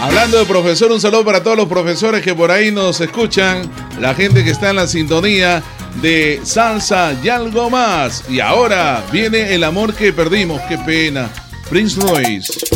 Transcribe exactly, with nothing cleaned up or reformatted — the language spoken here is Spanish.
Hablando de profesor, un saludo para todos los profesores que por ahí nos escuchan, la gente que está en la sintonía de Salsa y Algo Más. Y ahora viene El Amor que Perdimos. Qué pena. Prince Royce.